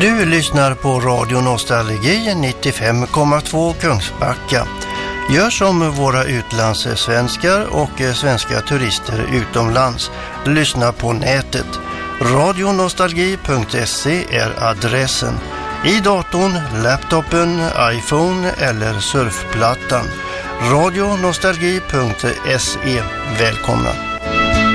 Du lyssnar på Radio Nostalgi 95,2 Kungsbacka. Gör som våra utlandssvenskar och svenska turister utomlands. Lyssna på nätet. radionostalgi.se är adressen. I datorn, laptopen, iPhone eller surfplattan. radionostalgi.se. Välkomna!